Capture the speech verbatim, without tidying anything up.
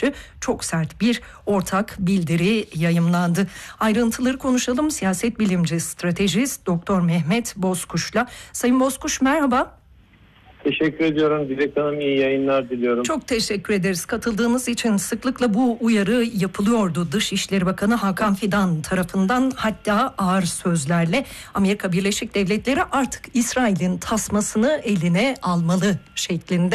karşı çok sert bir ortak bildiri yayımlandı. Ayrıntıları konuşalım. Siyaset bilimci, stratejist Doktor Mehmet Bozkuş'la. Sayın Bozkuş, merhaba. Teşekkür ediyorum Dilek Hanım, iyi yayınlar diliyorum. Çok teşekkür ederiz katıldığınız için. Sıklıkla bu uyarı yapılıyordu Dışişleri Bakanı Hakan Fidan tarafından, hatta ağır sözlerle Amerika Birleşik Devletleri artık İsrail'in tasmasını eline almalı şeklinde.